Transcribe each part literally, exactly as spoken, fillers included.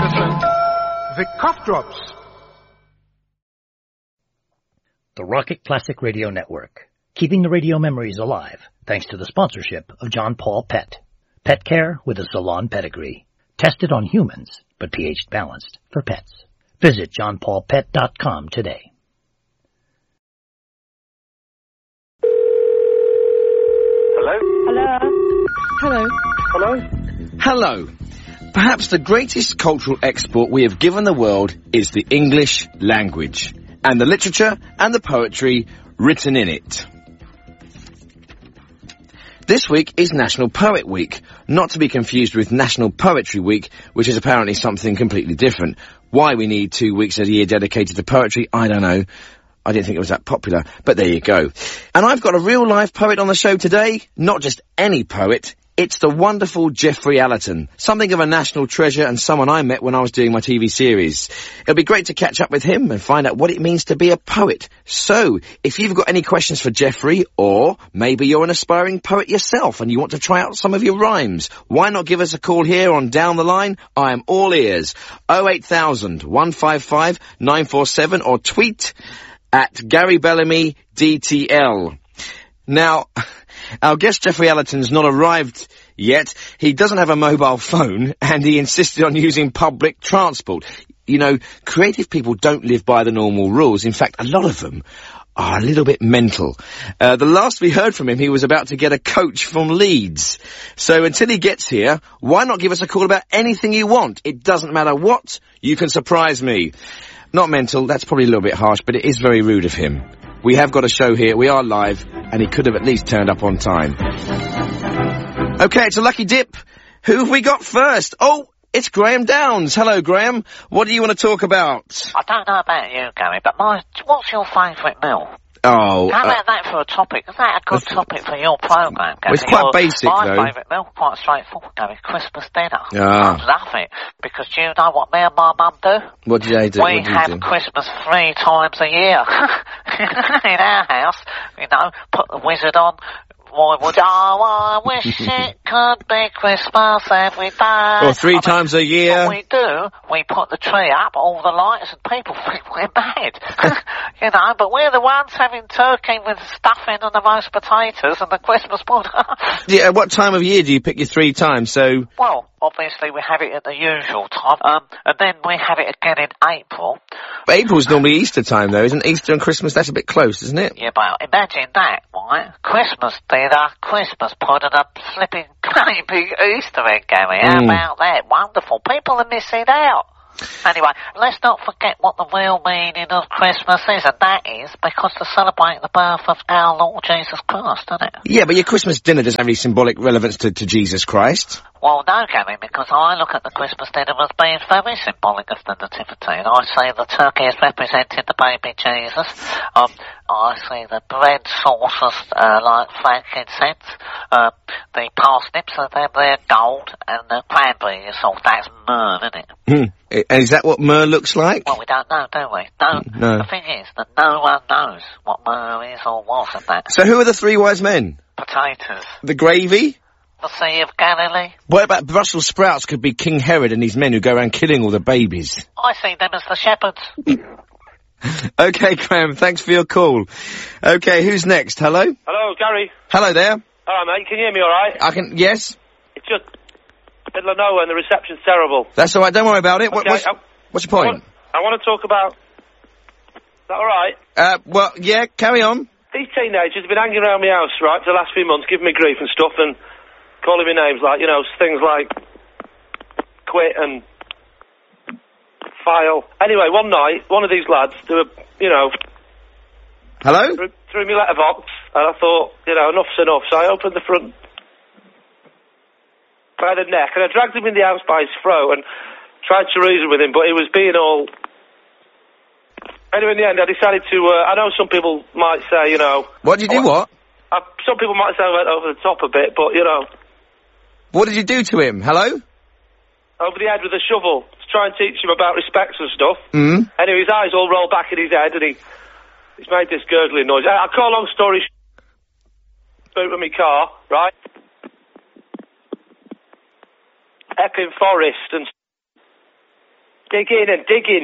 Allison, the Cough Drops. The Rocket Classic Radio Network, keeping the radio memories alive thanks to the sponsorship of John Paul Pet. Pet care with a salon pedigree. Tested on humans, but pH balanced for pets. Visit john paul pet dot com today. Hello? Hello? Hello? Hello? Hello. Perhaps the greatest cultural export we have given the world is the English language, and the literature and the poetry written in it. This week is National Poet Week, not to be confused with National Poetry Week, which is apparently something completely different. Why we need two weeks a year dedicated to poetry, I don't know. I didn't think it was that popular, but there you go. And I've got a real-life poet on the show today, not just any poet. It's the wonderful Geoffrey Allerton, something of a national treasure and someone I met when I was doing my T V series. It'll be great to catch up with him and find out what it means to be a poet. So, if you've got any questions for Geoffrey, or maybe you're an aspiring poet yourself and you want to try out some of your rhymes, why not give us a call here on Down the Line? I am all ears. oh eight thousand, one five five, nine four seven or tweet at Gary Bellamy D T L. Now, our guest Geoffrey Allerton's not arrived yet. He doesn't have a mobile phone, and he insisted on using public transport. You know, creative people don't live by the normal rules. In fact, a lot of them are a little bit mental. Uh, the last we heard from him, he was about to get a coach from Leeds. So until he gets here, why not give us a call about anything you want? It doesn't matter what, you can surprise me. Not mental, that's probably a little bit harsh, but it is very rude of him. We have got a show here, we are live, and he could have at least turned up on time. Okay, it's a lucky dip. Who have we got first? Oh, it's Graham Downs. Hello, Graham. What do you want to talk about? I don't know about you, Gary, but my, what's your favourite meal? Oh, How uh, about that for a topic? Is that a good topic for your programme, Gary? Well, it's quite your, basic, my though. My favourite meal, quite straightforward, Gary. Christmas dinner. Ah. I love it. Because do you know what me and my mum do? What do they do? We what do you have do? Christmas three times a year. In our house, you know, put the wizard on. Why would oh, I wish it could be Christmas every day. Or three I times mean, a year. What we do, we put the tree up, all the lights, and people think we're mad. You know, but we're the ones having turkey with stuffing and the roast potatoes and the Christmas pudding. Yeah, what time of year do you pick your three times? So. Well, obviously we have it at the usual time, um, and then we have it again in April. April's normally Easter time, though, isn't Easter and Christmas? That's a bit close, isn't it? Yeah, but imagine that, right? Christmas dinner, Christmas pudding, a flipping great big Easter egg, Gary. How Mm. about that? Wonderful. People are missing out. Anyway, let's not forget what the real meaning of Christmas is, and that is because to celebrate the birth of our Lord Jesus Christ, isn't it? Yeah, but your Christmas dinner doesn't have any symbolic relevance to, to Jesus Christ. Well, no, Gary, because I look at the Christmas dinner as being very symbolic of the Nativity, and I say the turkey is representing the baby Jesus. Um, I see the bread sauces uh, like frankincense. Uh, the parsnips are them, they're gold, and the cranberry sauce, that's myrrh, isn't it? Hmm. And is that what myrrh looks like? Well, we don't know, do we? No. No. The thing is that no one knows what myrrh is or was and that. So who are the three wise men? Potatoes. The gravy? The Sea of Galilee. What about Brussels sprouts could be King Herod and his men who go around killing all the babies? I see them as the shepherds. Okay, Graham, thanks for your call. Okay, who's next? Hello? Hello, Gary. Hello there. Hello, mate. Can you hear me all right? I can, yes? It's just middle of nowhere and the reception's terrible. That's all right, don't worry about it. What, Okay, what's, I- what's your point? I want, I want to talk about... Is that all right? Uh, well, yeah, carry on. These teenagers have been hanging around my house, right, for the last few months, giving me grief and stuff, and calling me names like, you know, things like quit and file. Anyway, one night, one of these lads, they were, you know... Hello? Threw, threw me letterbox, and I thought, you know, enough's enough, so I opened the front by the neck, and I dragged him in the house by his throat, and tried to reason with him, but he was being all... Anyway, in the end, I decided to, uh, I know some people might say, you know... What did you do, what? I, some people might say I went over the top a bit, but, you know... What did you do to him? Hello? Over the head with a shovel, to try and teach him about respects and stuff. Mm. Anyway, his eyes all rolled back in his head, and he... He's made this gurgling noise. I, I'll call long story sh... boot of my car, right? Epping Forest and... dig in and dig in.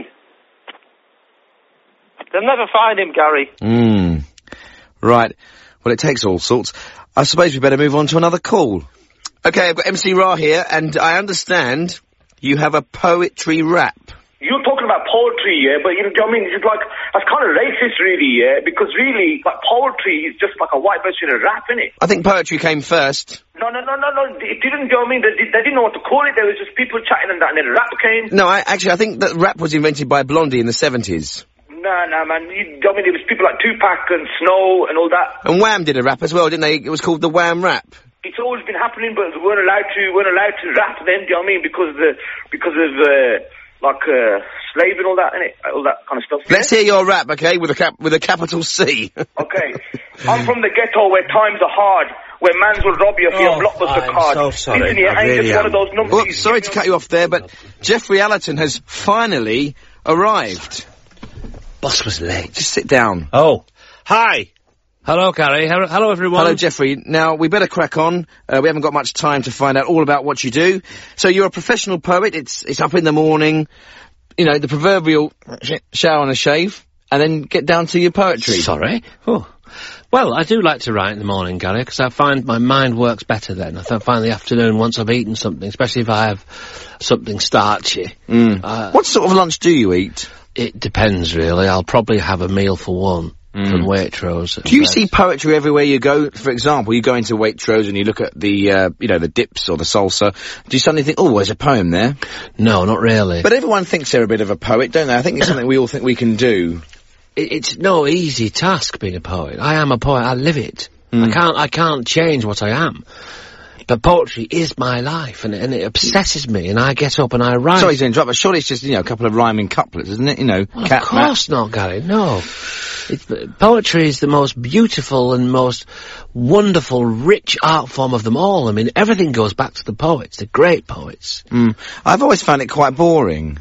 They'll never find him, Gary. Hmm. Right. Well, it takes all sorts. I suppose we better move on to another call. Okay, I've got M C Ra here, and I understand you have a poetry rap. You're talking about poetry, yeah, but you know what I mean? It's like, that's kind of racist, really, yeah, because really, like, poetry is just like a white version of rap, innit? I think poetry came first. No, no, no, no, no, it didn't, you know what I mean? They, they didn't know what to call it, there was just people chatting and that, and then rap came. No, I, actually, I think that rap was invented by Blondie in the seventies. Nah, nah, man, you, I mean, there was people like Tupac and Snow and all that. And Wham did a rap as well, didn't they? It was called the Wham rap. It's always been happening, but we weren't allowed to, weren't allowed to rap then, do you know what I mean? Because of the, because of, uh, like, uh, slave and all that, innit? All that kind of stuff. Let's hear your rap, okay, with a cap, with a capital C. Okay. I'm from the ghetto where times are hard, where mans will rob you for your Oh, blockbuster I'm card. so sorry. Listen, you I ain't really just one am. of those numbers. Well, sorry to cut you off there, but Jeffrey Allerton has finally arrived. Boss was late. Just sit down. Oh. Hi. Hello, Gary. Hello, hello everyone. Hello, Jeffrey. Now, we better crack on. Uh, we haven't got much time to find out all about what you do. So you're a professional poet. It's it's up in the morning, you know, the proverbial sh shower and a shave, and then get down to your poetry. Sorry? Oh. Well, I do like to write in the morning, Gary, because I find my mind works better then. I th find the afternoon, once I've eaten something, especially if I have something starchy. Mm. Uh, what sort of lunch do you eat? It depends, really. I'll probably have a meal for one. Mm. From Waitrose. Do you see poetry everywhere you go? For example, you go into Waitrose and you look at the, uh, you know, the dips or the salsa. Do you suddenly think, oh, there's a poem there? No, not really. But everyone thinks they're a bit of a poet, don't they? I think it's something we all think we can do. It, it's no easy task being a poet. I am a poet. I live it. Mm. I can't. I can't change what I am. But poetry is my life, and, and it obsesses me, and I get up and I write. Sorry to interrupt, but surely it's just, you know, a couple of rhyming couplets, isn't it? You know, well, cat, of course mat. not, Gary. No. It's, poetry is the most beautiful and most wonderful, rich art form of them all. I mean, everything goes back to the poets, the great poets. Mm. I've always found it quite boring.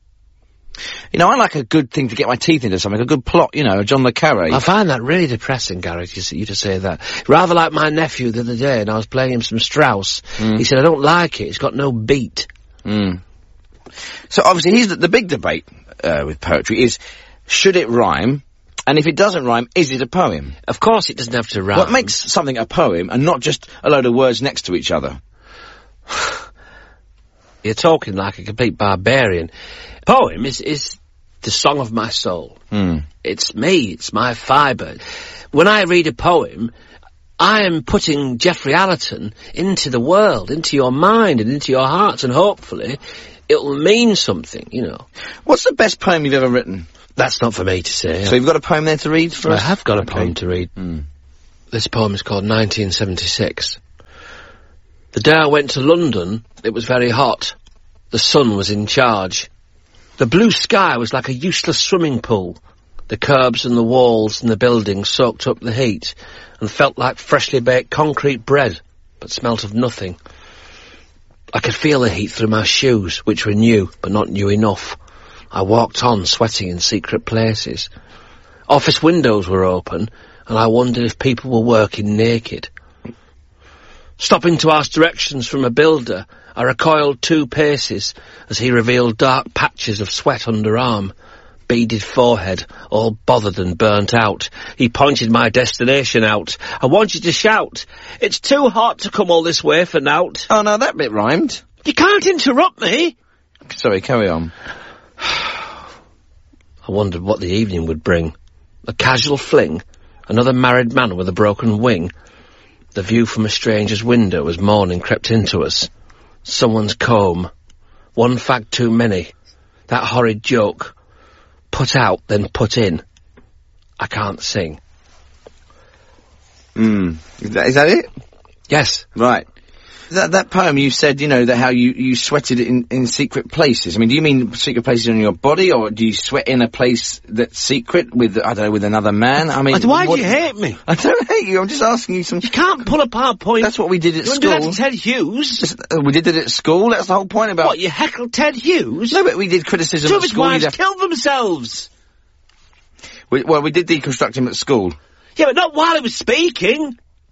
You know, I like a good thing to get my teeth into something, a good plot, you know, a John le Carré. I find that really depressing, Gary, you, you to say that. Rather like my nephew the other day, and I was playing him some Strauss. Mm. He said, I don't like it, it's got no beat. Mm. So obviously, here's the, the big debate uh, with poetry is, should it rhyme? And if it doesn't rhyme, is it a poem? Of course it doesn't have to rhyme. What makes something a poem and not just a load of words next to each other? You're talking like a complete barbarian. Poem is, is the song of my soul. Mm. It's me, it's my fibre. When I read a poem, I am putting Jeffrey Allerton into the world, into your mind and into your hearts, and hopefully it will mean something, you know. What's the best poem you've ever written? That's not for me to say. So you've got a poem there to read for I us? I have got a okay. poem to read. Mm. This poem is called nineteen seventy-six. The day I went to London, it was very hot. The sun was in charge. The blue sky was like a useless swimming pool. The curbs and the walls and the buildings soaked up the heat and felt like freshly baked concrete bread, but smelt of nothing. I could feel the heat through my shoes, which were new, but not new enough. I walked on, sweating in secret places. Office windows were open, and I wondered if people were working naked. Stopping to ask directions from a builder, I recoiled two paces as he revealed dark patches of sweat underarm, beaded forehead, all bothered and burnt out. He pointed my destination out. I wanted to shout, "It's too hot to come all this way for nout." Oh, no, that bit rhymed. You can't interrupt me! Sorry, carry on. I wondered what the evening would bring. A casual fling, another married man with a broken wing. The view from a stranger's window as morning crept into us. Someone's comb. One fag too many. That horrid joke. Put out, then put in. I can't sing. Hmm. Is that, is that it? Yes. Right. That, that poem you said, you know, that how you, you sweated in, in secret places. I mean, do you mean secret places on your body, or do you sweat in a place that's secret with, I don't know, with another man? I mean... Why what, do you hate me? I don't hate you, I'm just asking you some... You can't pull apart points. That's what we did at you school. You want to do that to Ted Hughes? Just, uh, we did it at school, that's the whole point about... What, you heckled Ted Hughes? No, but we did criticism Two at of his school. wives have... killed themselves. We, well, we did deconstruct him at school. Yeah, but not while he was speaking.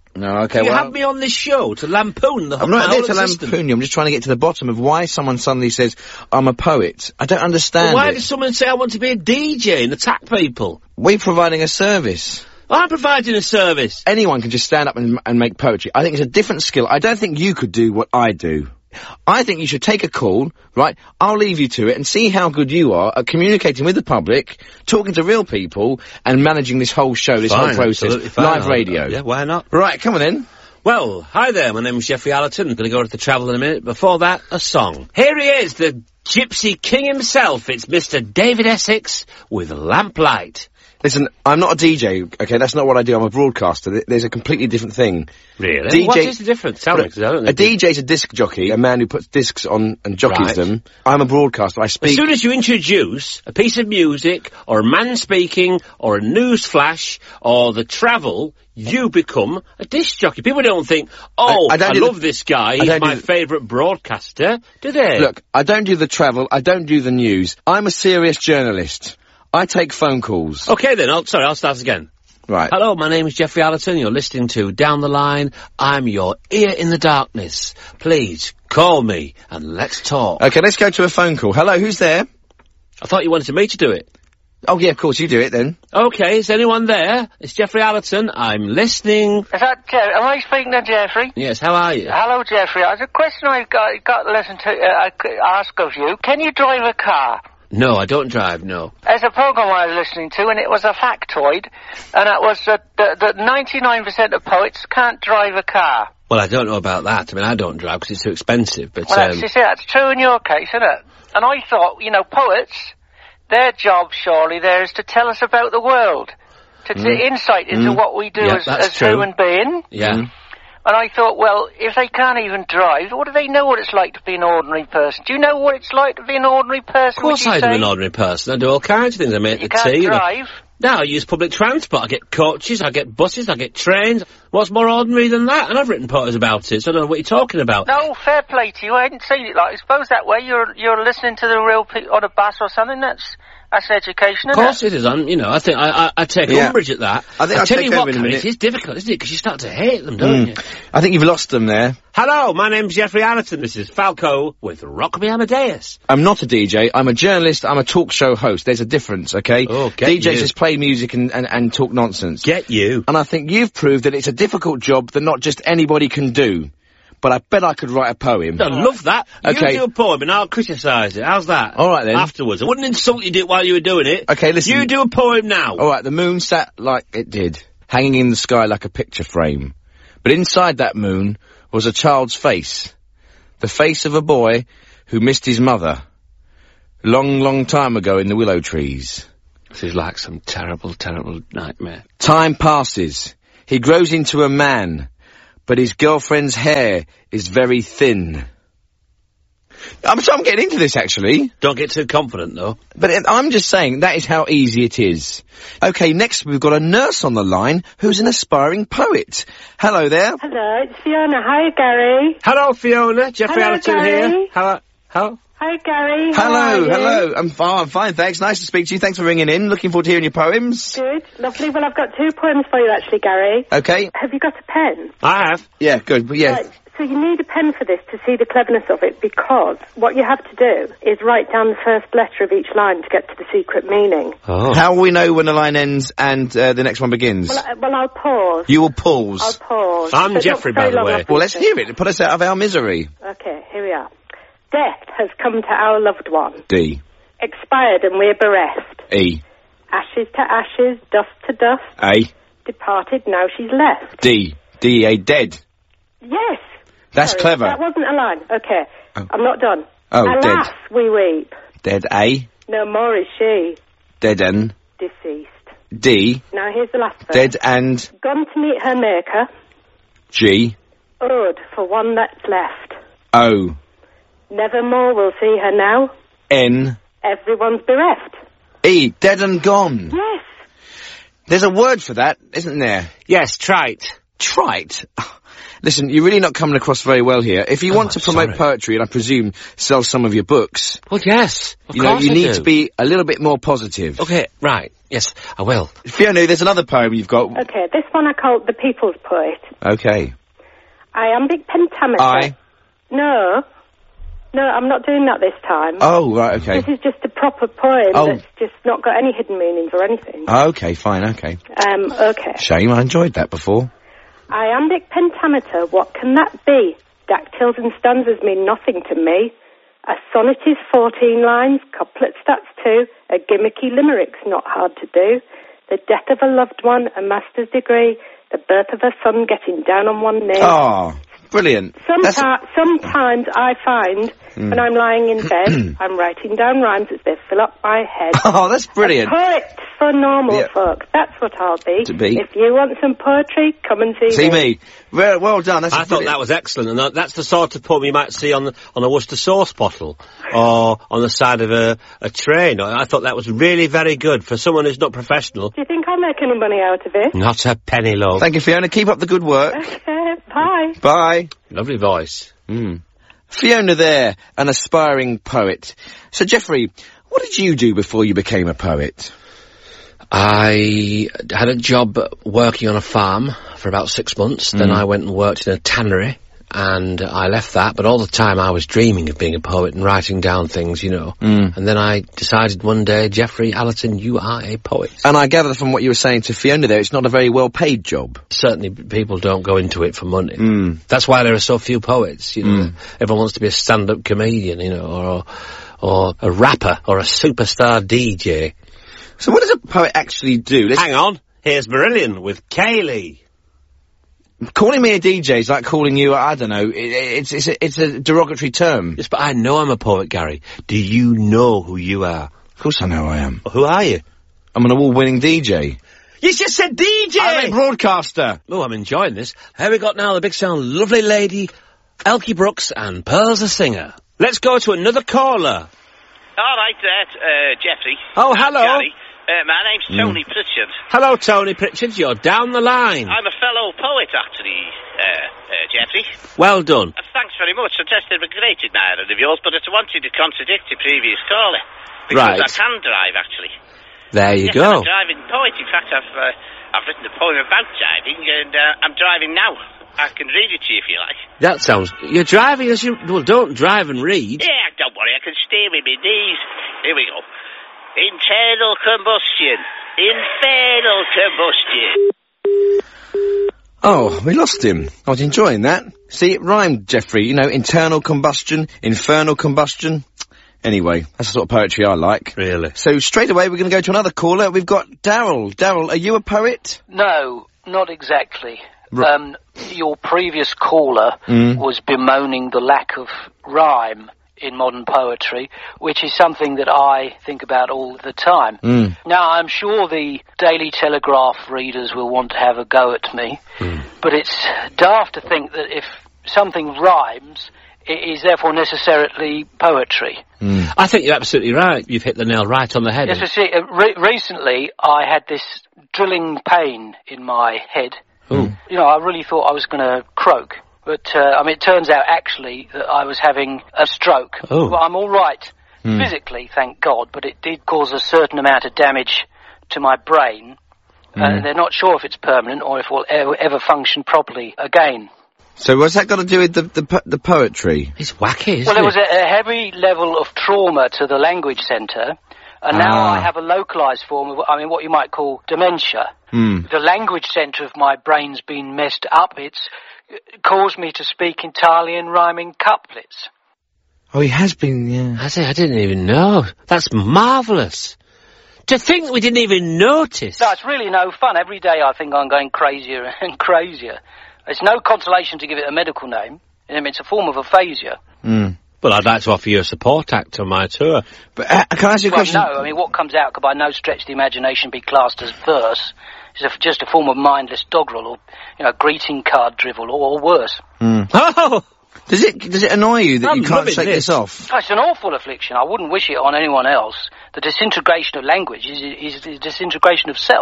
No, okay, You well... have me on this show to lampoon the whole I'm not my there whole to existence. lampoon you, I'm just trying to get to the bottom of why someone suddenly says, I'm a poet. I don't understand Why it. does someone say I want to be a D J and attack people? We're providing a service. I'm providing a service. Anyone can just stand up and, and make poetry. I think it's a different skill. I don't think you could do what I do. I think you should take a call, right? I'll leave you to it and see how good you are at communicating with the public, talking to real people, and managing this whole show, this Fine, whole process, absolutely fine. live I'll- radio. Yeah, why not? Right, come on then. Well, hi there, my name's Jeffrey Allerton. I'm going to go to the travel in a minute. Before that, a song. Here he is, the Gypsy King himself. It's Mister David Essex with Lamplight. Listen, I'm not a D J, okay? That's not what I do. I'm a broadcaster. Th- There's a completely different thing. Really? D J What is the difference? Tell me, 'cause I don't know. A D J's a disc jockey, a man who puts discs on and jockeys Right. them. I'm a broadcaster. I As speak... soon as you introduce a piece of music, or a man speaking, or a news flash, or the travel, you become a disc jockey. People don't think, oh, I- I, I don't do love the- this guy, I he's don't do my the- favourite broadcaster, do they? Look, I don't do the travel. I don't do the news. I'm a serious journalist. I take phone calls. Okay then, I'll, sorry, I'll start again. Right. Hello, my name is Jeffrey Allerton. You're listening to Down the Line. I'm your ear in the darkness. Please, call me and let's talk. Okay, let's go to a phone call. Hello, who's there? I thought you wanted me to do it. Oh, yeah, of course, you do it then. Okay, is anyone there? It's Jeffrey Allerton. I'm listening. Is that Jeff? Am I speaking to Jeffrey? Yes, how are you? Hello, Jeffrey. There's a question I've got, got to listen to, uh, I could ask of you. Can you drive a car? No, I don't drive, no. There's a program I was listening to, and it was a factoid, and it was that, that, that ninety-nine percent of poets can't drive a car. Well, I don't know about that. I mean, I don't drive because it's too expensive, but, Well, um... that's, you see, that's true in your case, isn't it? And I thought, you know, poets, their job, surely, there is to tell us about the world, to, to Mm. insight into Mm. what we do Yeah, as, that's as true. human beings. Yeah. Mm. And I thought, well, if they can't even drive, what do they know what it's like to be an ordinary person? Do you know what it's like to be an ordinary person? Of course would you I say? do an ordinary person. I do all kinds of things. I make You the can't tea. and I- drive. No, I use public transport. I get coaches, I get buses, I get trains. What's more ordinary than that? And I've written poems about it, so I don't know what you're talking about. No, fair play to you. I hadn't seen it like. I suppose that way you're you're listening to the real people on a bus or something. That's that's education, Of isn't course it is. I'm, you know, I think I, I, I take Yeah. umbrage at that. I think I'll tell take you over what, in a Gary, minute. it is difficult, isn't it? Because you start to hate them, don't you? I think you've lost them there. Hello, my name's Jeffrey Allerton. This is Falco with Rock Me Amadeus. I'm not a D J. I'm a journalist. I'm a talk show host. There's a difference, okay? Oh, get D Js you. just play music and, and, and talk nonsense. Get you. And I think you've proved that it's a difficult job that not just anybody can do. But I bet I could write a poem. I love that. Okay. You do a poem and I'll criticise it. How's that? All right, then. Afterwards. I wouldn't insult you do it while you were doing it. Okay, listen. You do a poem now. All right, the moon sat like it did, hanging in the sky like a picture frame. But inside that moon was a child's face. The face of a boy who missed his mother. Long, long time ago in the willow trees. This is like some terrible, terrible nightmare. Time passes. He grows into a man. But his girlfriend's hair is very thin. I'm, so I'm getting into this, actually. Don't get too confident, though. But it, I'm just saying, that is how easy it is. Okay, next we've got a nurse on the line who's an aspiring poet. Hello there. Hello, it's Fiona. Hi, Gary. Hello, Fiona. Jeffrey Hello, Allerton Gary. here. Hello. Hello. Hi, Gary. How Hello, are you? hello. I'm, fi- I'm fine, thanks. Nice to speak to you. Thanks for ringing in. Looking forward to hearing your poems. Good, lovely. Well, I've got two poems for you, actually, Gary. Okay. Have you got a pen? I have. Yeah, good. But yeah. Right. So you need a pen for this to see the cleverness of it, because what you have to do is write down the first letter of each line to get to the secret meaning. Oh. How will we know when the line ends and uh, the next one begins? Well, I, well, I'll pause. You will pause. I'll pause. I'm But not Jeffrey, very by the long way. after Well, let's this. hear it. Put us out of our misery. Okay, here we are. Death has come to our loved one. D. Expired and we're bereft. E. Ashes to ashes, dust to dust. A. Departed, now she's left. D. D. A. Dead. Yes. That's Sorry, clever. That wasn't a line. Okay. Oh. I'm not done. Oh, Alas, dead. we weep. Dead. A. No more is she. Dead and Deceased. D. Now here's the last verse. Dead and Gone to meet her maker. G. Ode for one that's left. O. Nevermore we'll see her now. N. Everyone's bereft. E. Dead and gone. Yes. There's a word for that, isn't there? Yes, trite. Trite? Listen, you're really not coming across very well here. If you Oh, want to promote sorry. poetry, and I presume sell some of your books, Well, yes. Of you know, course you I need do. to be a little bit more positive. Okay, right. Yes, I will. Fiona, there's another poem you've got. Okay, this one I call The People's Poet. Okay. Iambic pentameter. I. No. No, I'm not doing that this time. Oh, right, okay. This is just a proper poem Oh. that's just not got any hidden meanings or anything. Okay, fine, okay. Um, okay. Shame, I enjoyed that before. Iambic pentameter, what can that be? Dactyls and stanzas mean nothing to me. A sonnet is fourteen lines, couplets that's two, a gimmicky limerick's not hard to do. The death of a loved one, a master's degree, the birth of a son getting down on one knee. Oh, brilliant. That's- Someti- sometimes I find, Mm. when I'm lying in bed, I'm writing down rhymes as they fill up my head. Oh, that's brilliant. A poet for normal Yeah. folk. That's what I'll be. To be. If you want some poetry, come and see, See me. Well, well done. That's I thought that was excellent, and that, that's the sort of poem you might see on the, on a Worcester sauce bottle, or on the side of a, a train. I thought that was really very good for someone who's not professional. Do you think I'll make any money out of it? Not a penny, love. Thank you, Fiona. Keep up the good work. Okay, bye. Bye. Lovely voice. Mm. Fiona there, an aspiring poet. So, Jeffrey, what did you do before you became a poet? I had a job working on a farm for about six months. Then Mm. I went and worked in a tannery, and I left that. But all the time I was dreaming of being a poet and writing down things, you know. Mm. And then I decided one day, Jeffrey Allerton, you are a poet. And I gather from what you were saying to Fiona there, it's not a very well-paid job. Certainly people don't go into it for money. Mm. That's why there are so few poets, you know. Mm. Everyone wants to be a stand-up comedian, you know, or, or a rapper, or a superstar D J. So what does a poet actually do? Let's- Hang on, here's Marillion with Kaylee. Calling me a D J is like calling you, I don't know, it, it's, it's, a, it's a derogatory term. Yes, but I know I'm a poet, Gary. Do you know who you are? Of course I know I am. Who are you? I'm an award-winning D J. You just said D J! I'm a broadcaster. Oh, I'm enjoying this. Here we got now the big sound, lovely lady, Elkie Brooks and Pearl's the singer. Let's go to another caller. All right, uh, uh, Jeffrey. Oh, hello. Gary. Uh, my name's Mm. Tony Pritchard. Hello, Tony Pritchard. You're down the line. I'm a fellow poet, actually, uh, uh, Jeffrey. Well done. Uh, thanks very much. I'm just a great admirer of yours, but I wanted to contradict your previous caller. Because Right. I can drive, actually. There you yes, go. I'm a driving poet. In fact, I've, uh, I've written a poem about driving, and uh, I'm driving now. I can read it to you if you like. That sounds... You're driving as you... Well, don't drive and read. Yeah, don't worry, I can steer with my knees. Here we go. Internal combustion. Infernal combustion. Oh, we lost him. I was enjoying that. See, it rhymed, Jeffrey. You know, internal combustion, infernal combustion. Anyway, that's the sort of poetry I like. Really? So straight away we're going to go to another caller. We've got Daryl. Daryl, are you a poet? No, not exactly. Right. Um, your previous caller Mm. was bemoaning the lack of rhyme in modern poetry, which is something that I think about all the time. Mm. Now, I'm sure the Daily Telegraph readers will want to have a go at me, but it's daft to think that if something rhymes, it is therefore necessarily poetry. I think you're absolutely right. You've hit the nail right on the head. Yes, but see, uh, re- recently I had this drilling pain in my head. Ooh. You know, I really thought I was going to croak. But, uh, I mean, it turns out, actually, that I was having a stroke. Oh. Well, I'm all right Hmm. physically, thank God, but it did cause a certain amount of damage to my brain. Hmm. And they're not sure if it's permanent or if it will ever, ever function properly again. So what's that got to do with the the, po- the poetry? It's wacky, isn't Well, there it? was a, a heavy level of trauma to the language centre, and now Ah. I have a localised form of, I mean, what you might call dementia. Hmm. The language centre of my brain's been messed up. It's uh, caused me to speak entirely in rhyming couplets. Oh, he has been, yeah. I say, I didn't even know. That's marvellous. To think that we didn't even notice. No, it's really no fun. Every day I think I'm going crazier and crazier. It's no consolation to give it a medical name. I mean, it's a form of aphasia. Mm. Well, I'd like to offer you a support act on my tour. But uh, can I ask you a Well, question? no, I mean, what comes out could by no stretch of the imagination be classed as verse. It's a, just a form of mindless doggerel or, you know, greeting card drivel or, or worse. Mm. Oh! Does it does it annoy you that I'm you can't loving shake this. this off? Oh, it's an awful affliction. I wouldn't wish it on anyone else. The disintegration of language is, is the disintegration of self.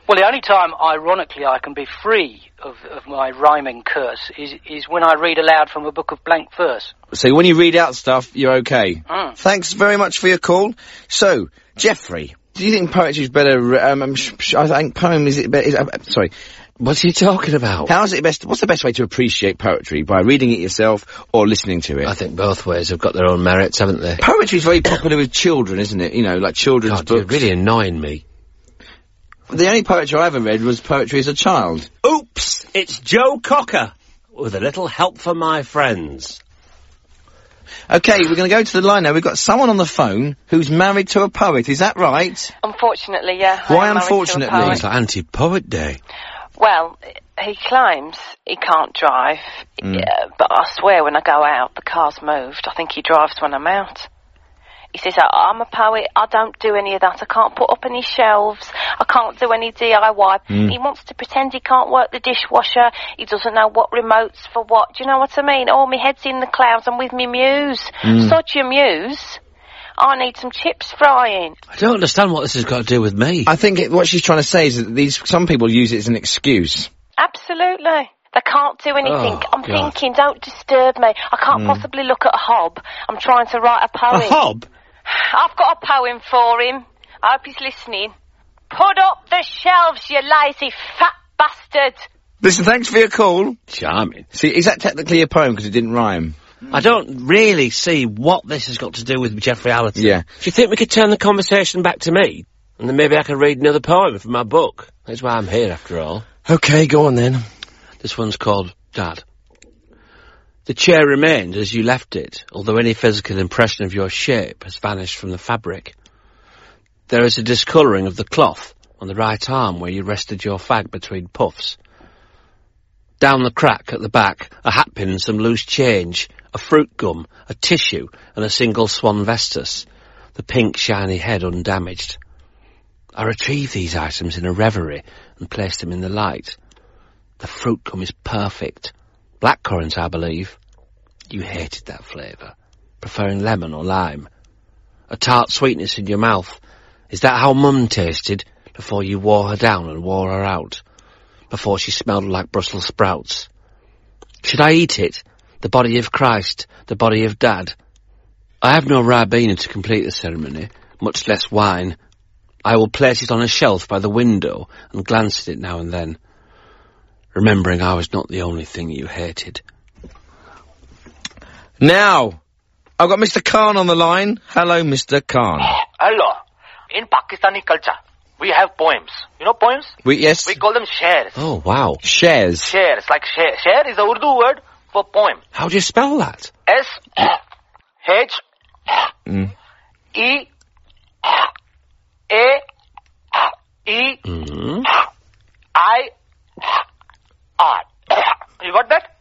Well, the only time, ironically, I can be free of, of my rhyming curse is, is when I read aloud from a book of blank verse. So when you read out stuff, you're okay. Mm. Thanks very much for your call. So, Jeffrey, do you think poetry is better, um, um, sh- sh- I think poem is it better, is, uh, sorry. What's he talking about? How's it best, what's the best way to appreciate poetry? By reading it yourself or listening to it? I think both ways have got their own merits, haven't they? Poetry's very popular with children, isn't it? You know, like children's God, books. you're really annoying me. The only poetry I ever read was poetry as a child. Oops! It's Joe Cocker, with a little help from my friends. Okay, we're going to go to the line now. We've got someone on the phone who's married to a poet. Is that right? Unfortunately, yeah. Why I am unfortunately? married to a It's like anti-poet day. Well, he claims he can't drive, Mm. yeah, but I swear when I go out, the car's moved. I think he drives when I'm out. He says, I'm a poet, I don't do any of that, I can't put up any shelves, I can't do any D I Y. Mm. He wants to pretend he can't work the dishwasher, he doesn't know what remotes for what, do you know what I mean? Oh, my head's in the clouds, I'm with me muse. Mm. Such a muse. I need some chips frying. I don't understand what this has got to do with me. I think it, what she's trying to say is that these, some people use it as an excuse. Absolutely. They can't do anything. Oh, I'm God. thinking, don't disturb me. I can't Mm. possibly look at a hob. I'm trying to write a poem. A hob? I've got a poem for him. I hope he's listening. Put up the shelves, you lazy fat bastard. Listen, thanks for your call. Charming. See, is that technically a poem because it didn't rhyme? I don't really see what this has got to do with Jeffrey Allerton. Yeah. Do you think we could turn the conversation back to me? And then maybe I could read another poem from my book. That's why I'm here, after all. Okay, go on then. This one's called Dad. The chair remained as you left it, although any physical impression of your shape has vanished from the fabric. There is a discolouring of the cloth on the right arm where you rested your fag between puffs. Down the crack at the back, a hatpin and some loose change, a fruit gum, a tissue, and a single swan vestus, the pink shiny head undamaged. I retrieved these items in a reverie and placed them in the light. The fruit gum is perfect. Blackcurrant, I believe. You hated that flavour, preferring lemon or lime. A tart sweetness in your mouth. Is that how Mum tasted before you wore her down and wore her out? Before she smelled like Brussels sprouts? Should I eat it? The body of Christ, the body of Dad. I have no Ribena to complete the ceremony, much less wine. I will place it on a shelf by the window and glance at it now and then, remembering I was not the only thing you hated. Now, I've got Mister Khan on the line. Hello, Mister Khan. Hello. In Pakistani culture, we have poems. You know poems? We, yes. We call them shares. Oh, wow. Shares. Shares, like share. Share is a Urdu word for poem. How do you spell that? S H Mm. E A E Mm-hmm. I R. You got that?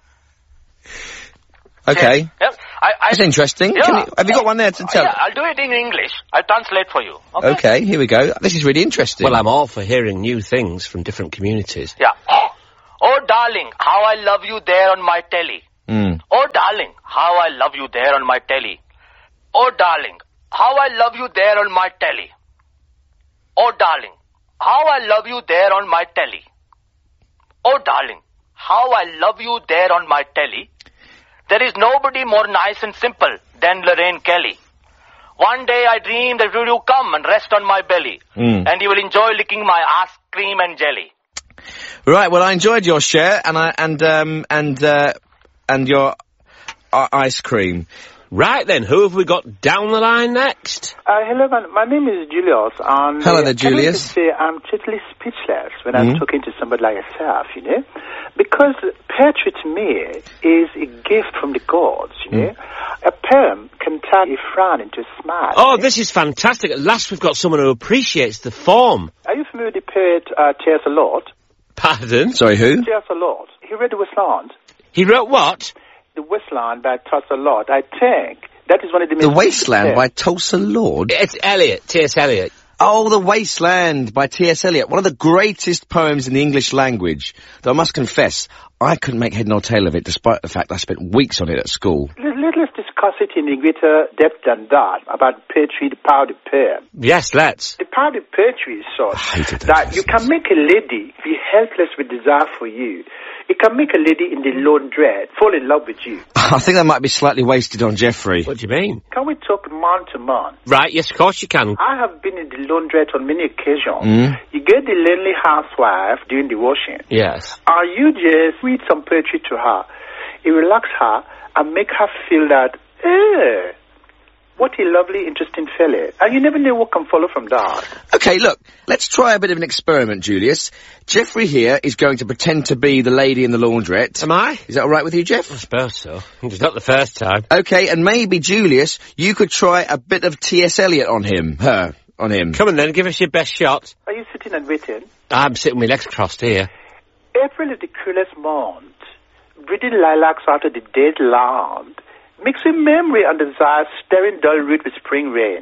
Okay. Yep. I, I, That's interesting. Yeah. Can you, have you got one there to tell? Yeah, I'll do it in English. I'll translate for you. Okay? Okay, here we go. This is really interesting. Well, I'm all for hearing new things from different communities. Yeah. Oh, darling, how I love you there on my telly. Mm. Oh, darling, how I love you there on my telly. Oh, darling, how I love you there on my telly. Oh, darling, how I love you there on my telly. Oh, darling, how I love you there on my telly. There is nobody more nice and simple than Lorraine Kelly. One day I dream that you will come and rest on my belly, Mm. and you will enjoy licking my ass cream and jelly. Right, well, I enjoyed your share, and I, and, um, and, uh, and your uh, ice cream. Right then, who have we got down the line next? Uh, hello, my, my name is Julius. And, Hello uh, there, can I Julius. just say I'm totally speechless when I'm Mm. talking to somebody like yourself, you know? Because poetry to me is a gift from the gods, you know? A poem can turn a frown into a smile. Oh, this is fantastic. At last we've got someone who appreciates the form. Are you familiar with the poet uh, T S Eliot? Pardon? Sorry, who? T S Eliot. He read The Wasteland. He wrote what? The Wasteland by T S Eliot. I think that is one of the The most Wasteland poems. by Tulsa Lord. It's Eliot, T S Eliot. Oh, The Wasteland by T S Eliot. One of the greatest poems in the English language. Though I must confess, I couldn't make head nor tail of it, despite the fact I spent weeks on it at school. Let's discuss it in greater depth than that, about poetry, the power of the poem. Yes, let's. The power of the poetry is such that you can make a lady be helpless with desire for you. You can make a lady in the laundrette fall in love with you. I think that might be slightly wasted on Geoffrey. What do you mean? Can we talk man to man? Right, yes, of course you can. I have been in the laundrette on many occasions. Mm. You get the lonely housewife doing the washing. Yes. And you just read some poetry to her. It relax her and make her feel that, eh, what a lovely, interesting fella. And you never know what can follow from that. Okay, look, let's try a bit of an experiment, Julius. Geoffrey here is going to pretend to be the lady in the laundrette. Am I? Is that all right with you, Jeff? I suppose so. It's not the first time. Okay, and maybe, Julius, you could try a bit of T S Eliot on him. Her. On him. Come on then, give us your best shot. Are you sitting and waiting? I'm sitting with my legs crossed here. April is the coolest month. Breathing lilacs out of the dead land. Mixing memory and desire, stirring dull root with spring rain.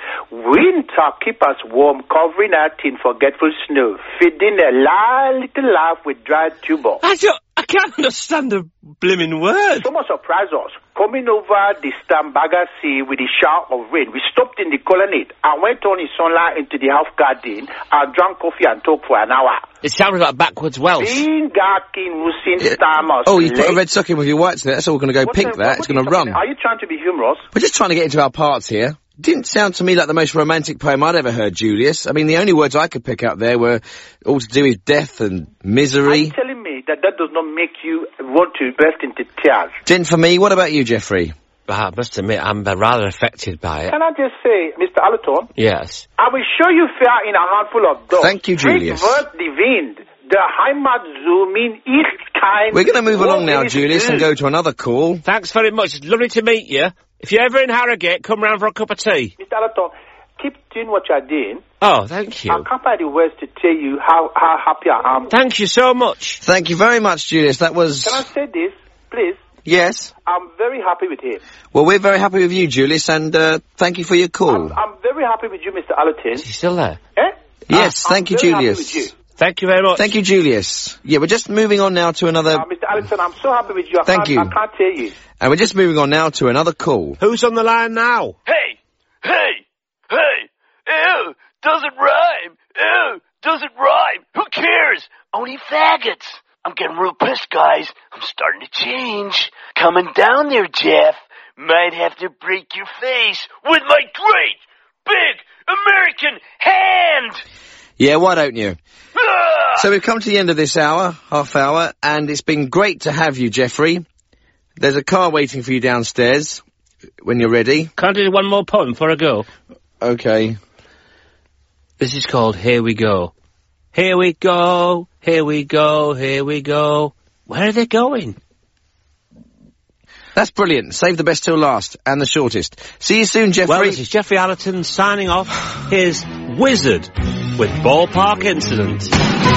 Winter keep us warm, covering our tin forgetful snow, feeding a la- little laugh with dried tuber. I don't, I can't understand the blimmin' word. Someone surprised us. Coming over the Stambaga Sea with a shower of rain, we stopped in the colonnade and went on in sunlight into the half garden and drank coffee and talked for an hour. It sounded like backwards Welsh. Being Garkin, Musin, Stammers. Oh, you put a red sock in with your whites there. That's all going to go What pink, the- that. what It's are going you to run. talking- Are you trying to be humorous? We're just trying to get into our parts here. Didn't sound to me like the most romantic poem I'd ever heard, Julius. I mean, the only words I could pick up there were all to do with death and Are misery. you telling me that that does not make you want to burst into tears? Didn't for me. What about you, Geoffrey? I must admit, I'm uh, rather affected by it. Can I just say, Mister Allerton, Yes. I will show you fair in a handful of dogs. Thank you, Julius. It wird the wind. The Heimat zu min ich kein... We're going to move along now, Wo Julius, ist and es? go to another call. Thanks very much. It's lovely to meet you. If you're ever in Harrogate, come round for a cup of tea. Mister Allerton, keep doing what you're doing. Oh, thank you. I can't find the words to tell you how, how happy I am. Thank you so much. Thank you very much, Julius. That was... Can I say this, please? Yes? I'm very happy with him. Well, we're very happy with you, Julius, and uh, thank you for your call. I'm, I'm very happy with you, Mister Allerton. Is he still there? Eh? Yes, I'm thank you, very happy Julius. with you. Thank you very much. Thank you, Julius. Yeah, we're just moving on now to another... Uh, Mister Allerton, I'm so happy with you. I Thank can't, you. I can't tell you. And we're just moving on now to another call. Who's on the line now? Hey! Hey! Hey! Ew! Doesn't rhyme! Ew! Doesn't rhyme! Who cares? Only faggots! I'm getting real pissed, guys. I'm starting to change. Coming down there, Jeff. Might have to break your face with my great, big, American hand! Yeah, why don't you? Ah! So we've come to the end of this hour, half hour, and it's been great to have you, Geoffrey. There's a car waiting for you downstairs when you're ready. Can't I do one more poem before I go? Okay. This is called Here We Go. Here we go, here we go, here we go. Where are they going? That's brilliant. Save the best till last, and the shortest. See you soon, Geoffrey. Well, this is Geoffrey Allerton signing off his Wizard with Ballpark Incident.